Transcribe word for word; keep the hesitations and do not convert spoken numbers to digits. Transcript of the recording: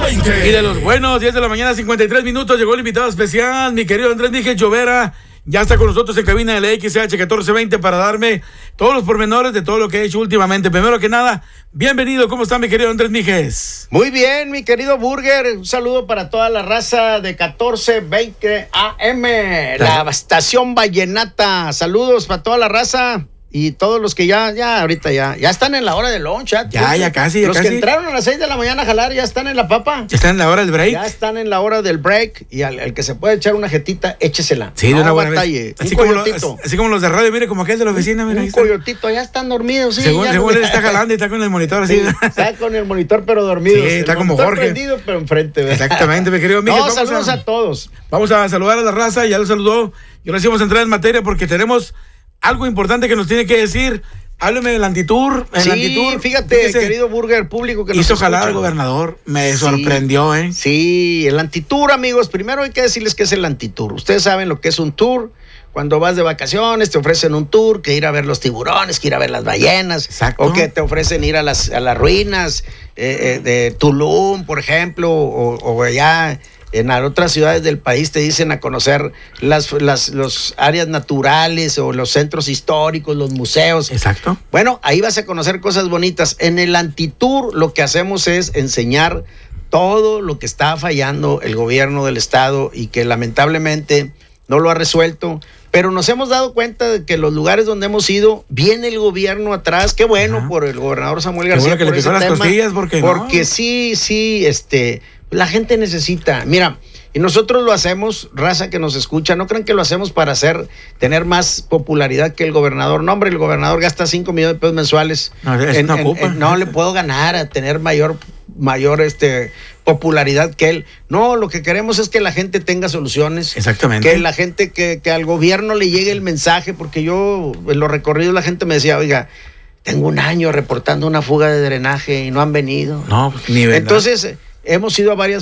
veinte. Y de los buenos, diez de la mañana, cincuenta y tres minutos, llegó el invitado especial, mi querido Andrés Níguez Llovera. Ya está con nosotros en cabina de la X C H catorce veinte para darme todos los pormenores de todo lo que he hecho últimamente. Primero que nada, bienvenido. ¿Cómo está, mi querido Andrés Níguez? Muy bien, mi querido Burger. Un saludo para toda la raza de catorce veinte A M, la estación vallenata. Saludos para toda la raza. Y todos los que ya, ya, ahorita ya, ya están en la hora del lunch. Ya, ya, ya casi, ya Los casi. que entraron a las seis de la mañana a jalar ya están en la papa. Ya están en la hora del break. Ya están en la hora del break. Y al, al que se puede echar una jetita, échesela. Sí, no de una buena batalle. vez. Así Un como, lo, coyotito. así como los de radio, mire, como aquel de la oficina. Mira, Un coyotito, ya están dormidos. Sí, según ya según no... él está jalando y está con el monitor así. Sí, está con el monitor, pero dormido. Sí, está el como Jorge. prendido, pero enfrente. ¿verdad? Exactamente, mi querido Miguel. No, saludos a... a todos. Vamos a saludar a la raza, ya lo saludó. Y ahora sí vamos a entrar en materia porque tenemos algo importante que nos tiene que decir. Hábleme del Antitour. El sí, Antitour, fíjate, fíjese, querido Burger público que nos hizo escucha. jalar al gobernador. Me Sí, sorprendió, ¿eh? Sí, el Antitour, amigos. Primero hay que decirles qué es el Antitour. Ustedes saben lo que es un tour. Cuando vas de vacaciones te ofrecen un tour, que ir a ver los tiburones, que ir a ver las ballenas. Exacto. O que te ofrecen ir a las, a las ruinas eh, eh, de Tulum, por ejemplo, o, o allá en otras ciudades del país te dicen a conocer las, las los áreas naturales o los centros históricos, los museos. Exacto. Bueno, ahí vas a conocer cosas bonitas. En el Antitour lo que hacemos es enseñar todo lo que está fallando el gobierno del estado y que lamentablemente no lo ha resuelto. Pero nos hemos dado cuenta de que los lugares donde hemos ido, viene el gobierno atrás. Qué bueno. Ajá. Por el gobernador Samuel Qué García. Bueno que por le pisó las tema, costillas porque Porque no. sí, sí, este, la gente necesita. Mira, y nosotros lo hacemos, raza que nos escucha, no crean que lo hacemos para hacer, tener más popularidad que el gobernador. No, hombre, el gobernador gasta cinco millones de pesos mensuales. No, en, no, en, en, no le puedo ganar a tener mayor, mayor este, popularidad que él. No, lo que queremos es que la gente tenga soluciones. Exactamente. Que la gente, que, que al gobierno le llegue el mensaje, porque yo en los recorridos la gente me decía, oiga, tengo un año reportando una fuga de drenaje y no han venido. No, pues, ni verdad. Entonces, hemos ido a varias